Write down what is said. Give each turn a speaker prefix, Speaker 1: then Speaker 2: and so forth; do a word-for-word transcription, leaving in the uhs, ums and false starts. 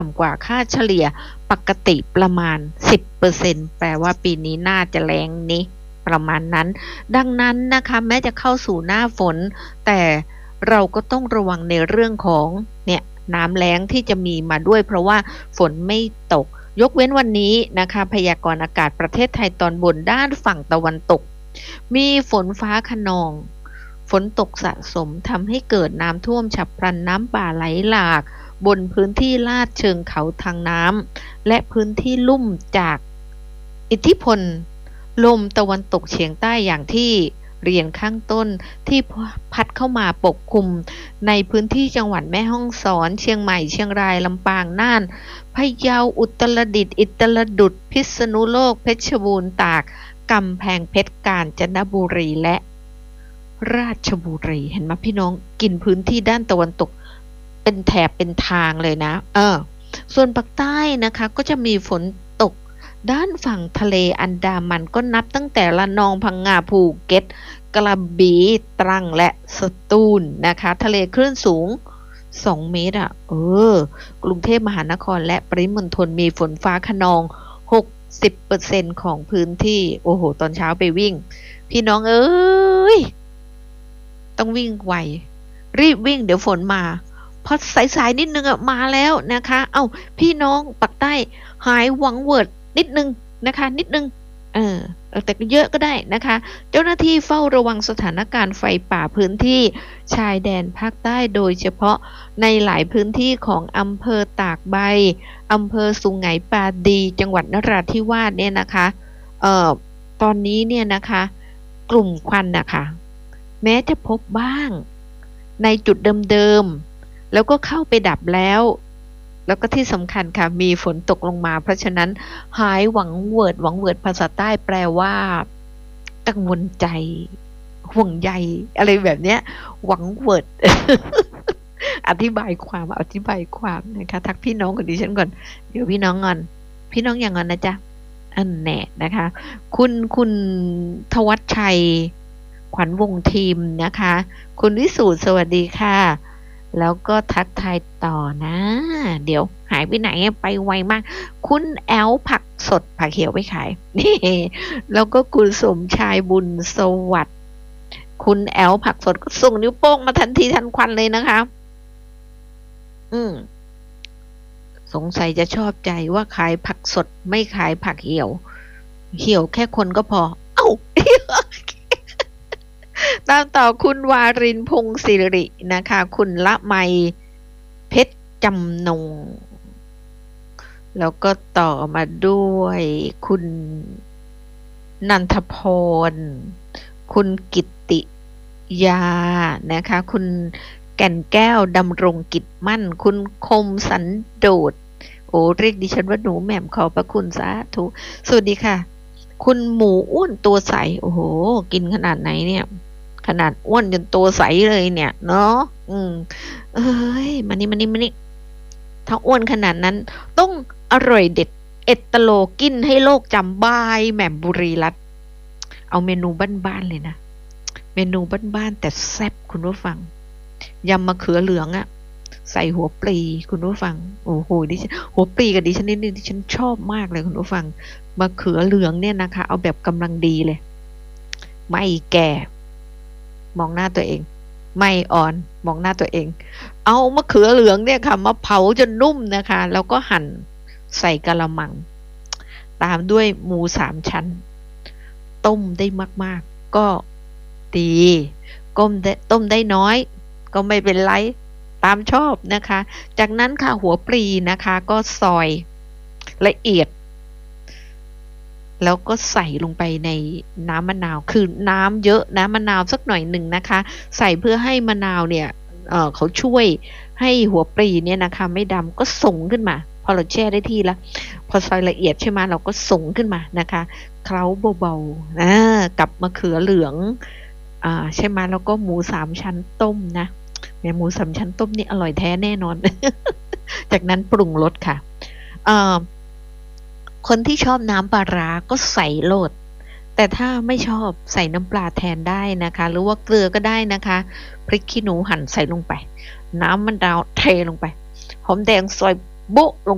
Speaker 1: ำกว่าค่าเฉลี่ยปกติประมาณ สิบเปอร์เซ็นต์ แปลว่าปีนี้น่าจะแล้งนี้ประมาณนั้นดังนั้นนะคะแม้จะเข้าสู่หน้าฝนแต่เราก็ต้องระวังในเรื่องของเนี่ยน้ำแล้งที่จะมีมาด้วยเพราะว่าฝนไม่ตกยกเว้นวันนี้นะคะพยากรณ์อากาศประเทศไทยตอนบนด้านฝั่งตะวันตกมีฝนฟ้าคะนองฝนตกสะสมทำให้เกิดน้ำท่วมฉับพลันน้ำป่าไหลหลากบนพื้นที่ลาดเชิงเขาทางน้ำและพื้นที่ลุ่มจากอิทธิพลลมตะวันตกเฉียงใต้อย่างที่เรียนข้างต้นที่พัดเข้ามาปกคลุมในพื้นที่จังหวัดแม่ฮ่องสอนเชียงใหม่เชียงรายลำปางน่านพะเยาอุตรดิตถ์อุตรดิตถ์พิษณุโลกเพชรบูรณ์ตากกำแพงเพชรกาญจนบุรีและราชบุรีเห็นไหมพี่น้องกินพื้นที่ด้านตะวันตกเป็นแถบเป็นทางเลยนะเออส่วนภาคใต้นะคะก็จะมีฝนตกด้านฝั่งทะเลอันดามันก็นับตั้งแต่ละนองพังงาภูเก็ตกระบี่ตรังและสตูลนะคะทะเลคลื่นสูงสองเมตรอ่ะเออกรุงเทพมหานครและปริมณฑลมีฝนฟ้าคะนอง หกสิบเปอร์เซ็นต์ ของพื้นที่โอ้โหตอนเช้าไปวิ่งพี่น้องเอ้ยต้องวิ่งไวรีบวิ่งเดี๋ยวฝนมาพอสายๆนิดนึงอะมาแล้วนะคะเอ้าพี่น้องปักใต้หายหวังเวิร์ดนิดนึงนะคะนิดนึงเออแต่เยอะก็ได้นะคะเจ้าหน้าที่เฝ้าระวังสถานการณ์ไฟป่าพื้นที่ชายแดนภาคใต้โดยเฉพาะในหลายพื้นที่ของอำเภอตากใบอำเภอสุไหงปาดีจังหวัดนราธิวาสเนี่ยนะคะเอ่อตอนนี้เนี่ยนะคะกลุ่มควันนะคะแม้จะพบบ้างในจุดเดิมๆแล้วก็เข้าไปดับแล้วแล้วก็ที่สำคัญค่ะมีฝนตกลงมาเพราะฉะนั้นหายหวังเวิร์ดหวังเวิร์ดภาษาใต้แปลว่ากังวลใจห่วงใยอะไรแบบเนี้ยหวังเวิร์ด อธิบายความอธิบายความนะคะทักพี่น้องกับดิฉันก่อนเดี๋ยวพี่น้องงอนพี่น้องอย่างงอนนะจ๊ะอันแน่นะคะคุณคุณทวัชชัยขวัญวงทีมนะคะคุณวิสูตรสวัสดีค่ะแล้วก็ทักทายต่อนะเดี๋ยวหายไปไหนไปไวมากคุณแอลผักสดผักเขียวไปขายนี่แล้วก็คุณสมชายบุญสวัสดิ์คุณแอลผักสดก็ส่งนิ้วโป้งมาทันทีทันควันเลยนะคะอืมสงสัยจะชอบใจว่าขายผักสดไม่ขายผักเหี่ยวเหี่ยวแค่คนก็พอเอ้า ตามต่อคุณวารินพงศิรินะคะคุณละไมเพชรจำนงแล้วก็ต่อมาด้วยคุณนันทพรคุณกิตติยานะคะคุณแก่นแก้วดำรงกิจมั่นคุณคมสันโดษโอ้เรียกดิฉันว่าหนูแหม่มขอบพระคุณสาธุสวัสดีค่ะคุณหมูอ้วนตัวใสโอ้โหกินขนาดไหนเนี่ยขนาดอ้วนจนตัวใสเลยเนี่ยเนาะอืมเอ้ยมานี่มานี่มานี่ถ้าอ้วนขนาดนั้นต้องอร่อยเด็ดเอ็ดตโลกินให้โลกจำบายแหม่มบุรีรัตน์เอาเมนูบ้านๆเลยนะเมนูบ้านๆแต่แซ่บคุณผู้ฟังยำมะเขือเหลืองอะใส่หัวปลีคุณผู้ฟังโอ้โหดิฉันหัวปลีกับดิฉันนี่ดิฉันชอบมากเลยคุณผู้ฟังมะเขือเหลืองเนี่ยนะคะเอาแบบกำลังดีเลยไม่แก่มองหน้าตัวเองไม่อ่อนมองหน้าตัวเองเอามะเขือเหลืองเนี่ยค่ะมาเผาจนนุ่มนะคะแล้วก็หั่นใส่กะละมังตามด้วยหมูสามชั้นต้มได้มากๆก็ดีก้มได้ต้มได้น้อยก็ไม่เป็นไรตามชอบนะคะจากนั้นค่ะหัวปลีนะคะก็ซอยละเอียดแล้วก็ใส่ลงไปในน้ำมะนาวคือน้ำเยอะน้ำมะนาวสักหน่อยหนึ่งนะคะใส่เพื่อให้มะนาวเนี่ย เอ่อ เขาช่วยให้หัวปลีเนี่ยนะคะไม่ดำก็ส่งขึ้นมาพอเราแช่ได้ที่แล้วพอซอยละเอียดใช่ไหมเราก็ส่งขึ้นมานะคะเคล้าเบาๆอ่ากับมะเขือเหลืองอ่าใช่ไหมแล้วก็หมูสามชั้นต้มนะแม่หมูสามชั้นต้มนี่อร่อยแท้แน่นอน จากนั้นปรุงรสค่ะเอ่อคนที่ชอบน้ำปลาร้าก็ใส่โลดแต่ถ้าไม่ชอบใส่น้ำปลาแทนได้นะคะหรือว่าเกลือก็ได้นะคะพริกขี้หนูหั่นใส่ลงไปน้ำมะนาวเทลงไปหอมแดงซอยโบ๊ะลง